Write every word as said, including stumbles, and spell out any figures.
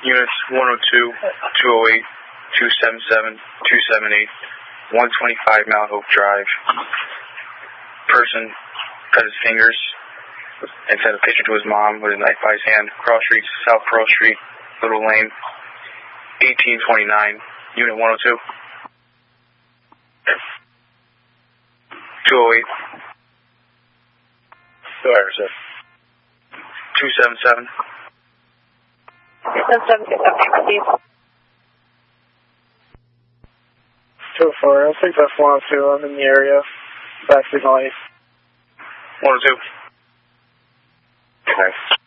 Units one oh two, two oh eight, two seventy-seven, two seventy-eight, one twenty-five Mount Hope Drive. Person cut his fingers and sent a picture to his mom with a knife by his hand. Cross Street, South Pearl Street, Little Lane, eighteen twenty-nine, Unit one oh two. two oh eight. Go ahead, sir. two seventy-seven. seven seven six, okay, please. two oh four, I think that's one oh two. I'm in the area. Back to the light. one oh two. Okay.